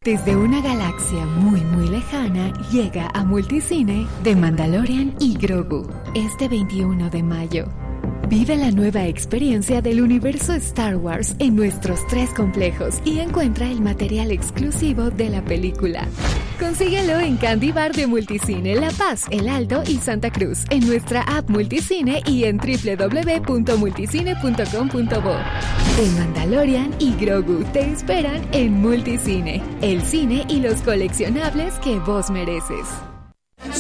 Desde una galaxia muy lejana llega a Multicine The Mandalorian y Grogu este 21 de mayo. Vive la nueva experiencia del universo Star Wars en nuestros 3 complejos y encuentra el material exclusivo de la película. Consíguelo en Candy Bar de Multicine La Paz, El Alto y Santa Cruz, en nuestra app Multicine y en www.multicine.com.bo. The Mandalorian y Grogu te esperan en Multicine, el cine y los coleccionables que vos mereces.